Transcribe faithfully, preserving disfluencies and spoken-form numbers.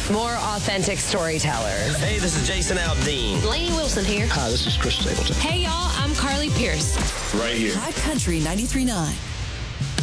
More authentic storytellers. Hey, this is Jason Aldean. Lainey Wilson here. Hi, this is Chris Stapleton. Hey, y'all, I'm Carly Pierce. Right here. Hot Country ninety-three point nine.